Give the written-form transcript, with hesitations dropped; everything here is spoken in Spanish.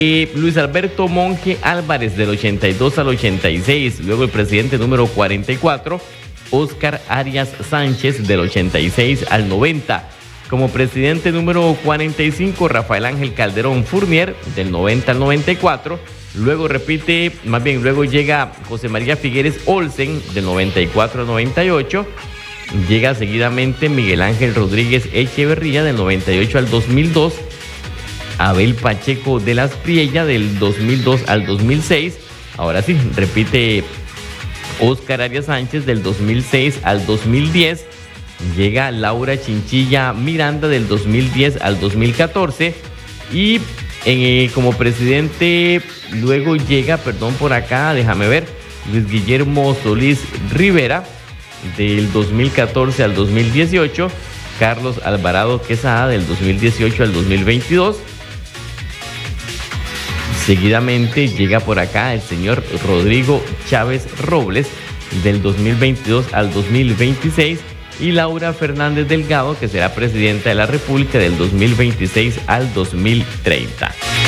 Luis Alberto Monge Álvarez del 82 al 86. Luego el presidente número 44, Óscar Arias Sánchez del 86 al 90. Como presidente número 45, Rafael Ángel Calderón Fournier del 90 al 94. Luego llega José María Figueres Olsen del 94 al 98. Llega seguidamente Miguel Ángel Rodríguez Echeverría del 98 al 2002. Abel Pacheco de las Priella del 2002 al 2006. Ahora sí, repite Óscar Arias Sánchez del 2006 al 2010. Llega Laura Chinchilla Miranda del 2010 al 2014. Y como presidente luego llega, Luis Guillermo Solís Rivera del 2014 al 2018. Carlos Alvarado Quesada del 2018 al 2022. Seguidamente llega por acá el señor Rodrigo Chávez Robles del 2022 al 2026 y Laura Fernández Delgado, que será presidenta de la República del 2026 al 2030.